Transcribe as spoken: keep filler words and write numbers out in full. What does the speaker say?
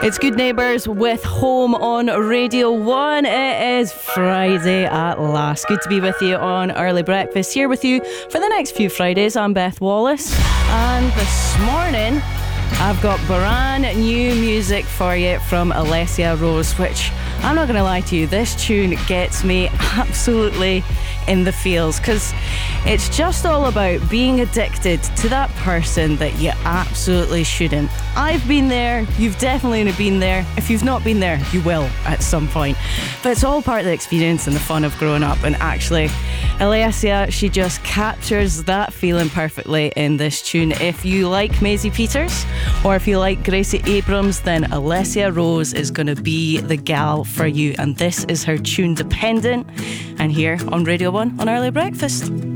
It's Good Neighbours with Home on Radio one. It is Friday at last. Good to be with you on Early Breakfast. Here with you for the next few Fridays. I'm Beth Wallace. And this morning, I've got brand new music for you from Alessia Rose, which, I'm not going to lie to you, this tune gets me absolutely in the feels, because it's just all about being addicted to that person that you absolutely shouldn't. I've been there, you've definitely been there. If you've not been there, you will at some point. But it's all part of the experience and the fun of growing up. And actually, Alessia, she just captures that feeling perfectly in this tune. If you like Maisie Peters, or if you like Gracie Abrams, then Alessia Rose is going to be the gal for you. And this is her tune, Dependent, and here on Radio one on Early Breakfast.